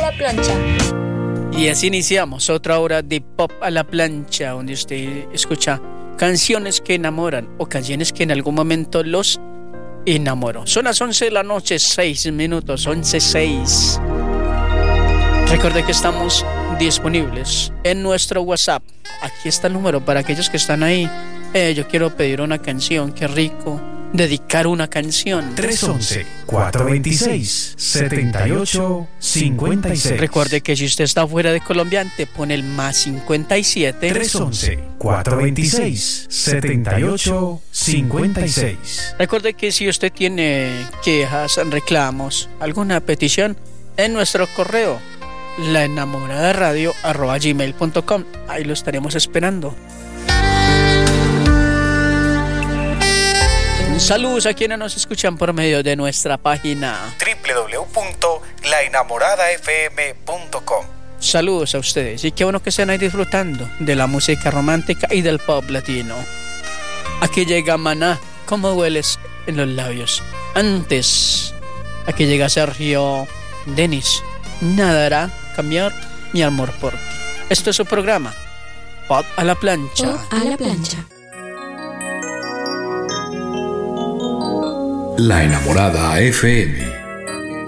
la plancha. Y así iniciamos otra hora de Pop a la plancha, donde usted escucha canciones que enamoran o canciones que en algún momento los enamoró. Son las 11 de la noche, 6 minutos, 11:06. Recuerde que estamos disponibles en nuestro WhatsApp. Aquí está el número para aquellos que están ahí. Yo quiero pedir una canción, qué rico. Dedicar una canción. 311-426-7856. Recuerde que si usted está fuera de Colombia, te pone el +57. 311-426-7856. Recuerde que si usted tiene quejas, reclamos, alguna petición, en nuestro correo, laenamoradaradio@gmail.com. Ahí lo estaremos esperando. Saludos a quienes nos escuchan por medio de nuestra página www.laenamoradafm.com. Saludos a ustedes y qué bueno que estén ahí disfrutando de la música romántica y del pop latino. Aquí llega Maná, ¿cómo hueles en los labios? Antes, aquí llega Sergio Denis, nada hará cambiar mi amor por ti. Esto es su programa, Pop a la plancha. Pop a la plancha. La Enamorada FM.